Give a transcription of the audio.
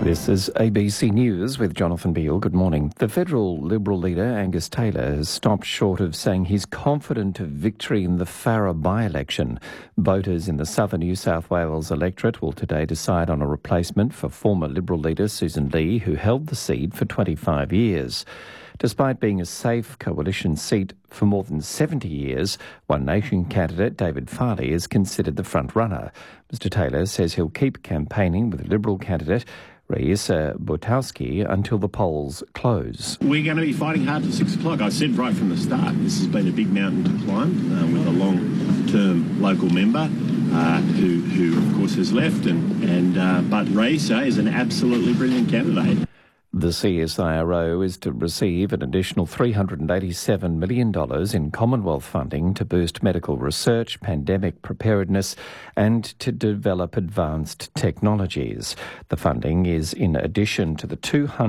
This is ABC News with Jonathan Beale. Good morning. The federal Liberal leader, Angus Taylor, has stopped short of saying he's confident of victory in the Farrer by-election. Voters in the southern New South Wales electorate will today decide on a replacement for former Liberal leader Susan Lee, who held the seat for 25 years. Despite being a safe coalition seat for more than 70 years, One Nation candidate David Farley is considered the front-runner. Mr Taylor says he'll keep campaigning with Liberal candidate Raisa Butowski until the polls close. We're going to be fighting hard till 6 o'clock. I said right from the start, this has been a big mountain to climb with a long-term local member who of course has left, but Raisa is an absolutely brilliant candidate. The CSIRO is to receive an additional $387 million in Commonwealth funding to boost medical research, pandemic preparedness and to develop advanced technologies. The funding is in addition to the $200